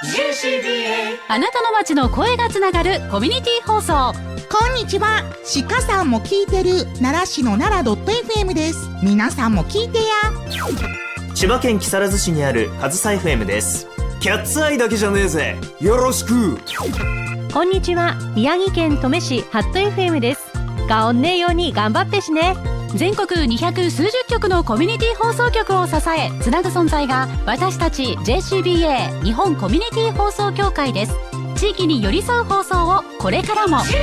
JCBA あなたの街の声がつながるコミュニティ放送。 こんにちは。鹿さんも聞いてる奈良市の奈良 .fm です。皆さんも聞いてや。 千葉県木更津市にある上総 FM です。キャッツアイだけじゃねえぜ、よろしく。 こんにちは。宮城県登米市ハット FM です。がおんねえように頑張ってしね。 全国200数十局のコミュニティ放送局を支えつなぐ存在が私たち JCBA 日本コミュニティ放送協会です。地域に寄り添う放送をこれからも